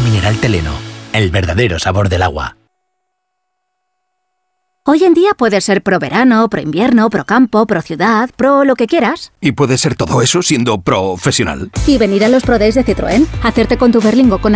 mineral Teleno, el verdadero sabor del agua. Hoy en día puedes ser pro verano, pro invierno, pro campo, pro ciudad, pro lo que quieras. ¿Y puede ser todo eso siendo profesional? Y venir a los Pro Days de Citroën, hacerte con tu Berlingo con